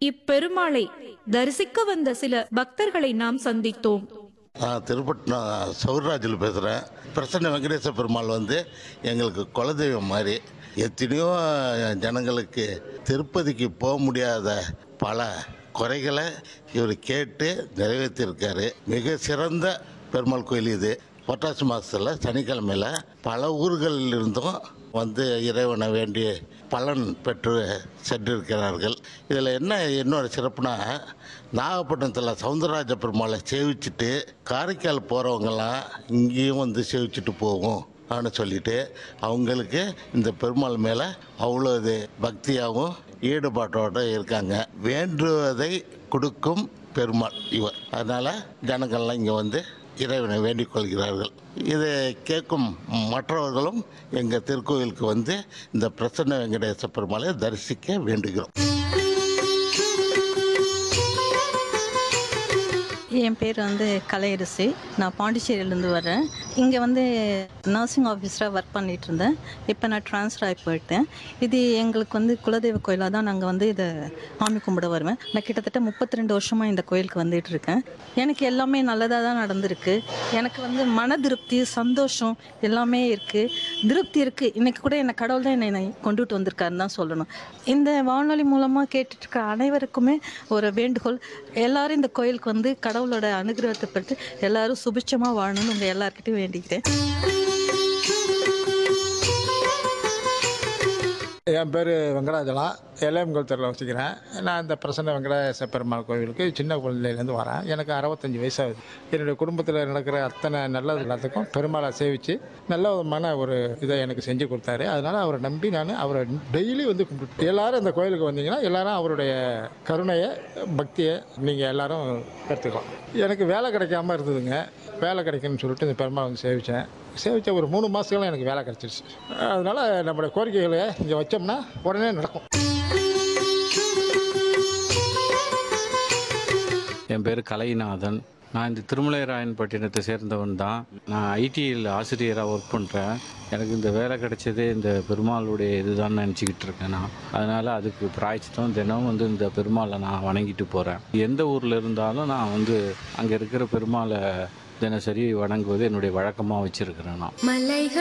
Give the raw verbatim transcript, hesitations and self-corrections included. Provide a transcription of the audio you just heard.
இப்பெருமாளை தரிசிக்க வந்த சில பக்தர்களை நாம் சந்தித்தோம். நான் திருப்பட்டினம் சௌராஜில் பேசுகிறேன். பிரசன்ன வெங்கடேச பெருமாள் வந்து எங்களுக்கு குலதெய்வம் மாதிரி. எத்தனையோ ஜனங்களுக்கு திருப்பதிக்கு போக முடியாத பல குறைகளை இவர் கேட்டு நிறைவேற்றியிருக்காரு. மிக சிறந்த பெருமாள் கோயில் இது. புரட்டாசி மாதத்தில் சனிக்கிழமையில் பல ஊர்களில் இருந்தும் வந்து இறைவனை வேண்டி பலன் பெற்று சென்றிருக்கிறார்கள். இதில் என்ன இன்னொரு சிறப்புனா, நாகப்பட்டினத்தில் சவுந்தரராஜ பெருமாளை சேவிச்சுட்டு காரைக்கால் போகிறவங்கெல்லாம் இங்கேயும் வந்து சேவிச்சுட்டு போவோம் அப்படின்னு சொல்லிட்டு அவங்களுக்கு இந்த பெருமாள் மேலே அவ்வளோ இது பக்தியாகவும் ஈடுபாட்டோடு இருக்காங்க. வேண்டுவதை கொடுக்கும் பெருமாள் இவர். அதனால் ஜனங்கள்லாம் இங்கே வந்து இறைவனை வேண்டிக் கொள்கிறார்கள். இதை கேட்கும் மற்றவர்களும் எங்கள் திருக்கோயிலுக்கு வந்து இந்த பிரசன்ன வெங்கடேச பெருமாளை தரிசிக்க வேண்டுகிறோம். என் பேர் வந்து கலையரசி. நான் பாண்டிச்சேரியிலேருந்து வரேன். இங்கே வந்து நர்சிங் ஆஃபீஸராக ஒர்க் பண்ணிகிட்டு இருந்தேன். இப்போ நான் ட்ரான்ஸ்ஃபர் ஆகி போயிட்டேன். இது எங்களுக்கு வந்து குலதெய்வ கோயிலாக தான் நாங்கள் வந்து இதை சாமி கும்பிட வருவேன். நான் கிட்டத்தட்ட முப்பத்தி ரெண்டு வருஷமாக இந்த கோயிலுக்கு வந்துட்டு இருக்கேன். எனக்கு எல்லாமே நல்லதாக தான் நடந்திருக்கு. எனக்கு வந்து மன திருப்தி, சந்தோஷம் எல்லாமே இருக்குது. திருப்தி இருக்குது. இன்றைக்கி கூட என்னை கடவுள் தான் என்னை கொண்டுட்டு வந்திருக்காருன்னு தான் சொல்லணும். இந்த வானொலி மூலமாக கேட்டுட்ருக்க அனைவருக்குமே ஒரு வேண்டுகோள், எல்லோரும் இந்த கோயிலுக்கு வந்து கடவுளோட அனுகிரகத்தை பெற்று எல்லாரும் சுபிட்சமாக வாழணும்னு உங்கள் எல்லாருக்கிட்டையும் வேண்டிக்கிறேன். என் பேர் வெங்கடாஜலம். எல்லையம்கோல் தெருவில் வச்சுக்கிறேன். நான் இந்த பிரசன்ன வெங்கடேச பெருமாள் கோவிலுக்கு சின்ன குழந்தையிலேருந்து வரேன். எனக்கு அறுபத்தஞ்சி வயசாகுது. என்னுடைய குடும்பத்தில் நடக்கிற அத்தனை நல்லது எல்லாத்துக்கும் பெருமாளை சேவித்து நல்ல விதமான ஒரு இதை எனக்கு செஞ்சு கொடுத்தாரு. அதனால் அவரை நம்பி நான் அவரை டெய்லி வந்து கும்பிட்டு, எல்லோரும் இந்த கோயிலுக்கு வந்தீங்கன்னா எல்லாரும் அவருடைய கருணையை, பக்தியை நீங்கள் எல்லோரும் எடுத்துக்கலாம். எனக்கு வேலை கிடைக்காம இருந்ததுங்க. வேலை கிடைக்குன்னு சொல்லிட்டு இந்த பெருமாள் வந்து சேவித்தேன். சேவித்த ஒரு மூணு மாதத்துக்குலாம் எனக்கு வேலை கிடச்சிருச்சு. அதனால் நம்மளுடைய கோரிக்கைகளை இங்கே வச்சோம்னா உடனே நடக்கும். என் பேர் கலைநாதன். நான் இந்த திருமலைராயன்பட்டினத்தை சேர்ந்தவன் தான். நான் ஐடியில் ஆசிரியராக ஒர்க் பண்ணுறேன். எனக்கு இந்த வேலை கிடைச்சதே இந்த பெருமாளுடைய இதுதான் நினச்சிக்கிட்டு இருக்கேன் நான். அதனால் அதுக்கு பிராய்ச்சித்தம் தினம் வந்து இந்த பெருமாளை நான் வணங்கிட்டு போகிறேன். எந்த ஊரில் இருந்தாலும் நான் வந்து அங்கே இருக்கிற பெருமாளை தினசரி வணங்குவது என்னுடைய வழக்கமாக வச்சுருக்கிறேன் நான்.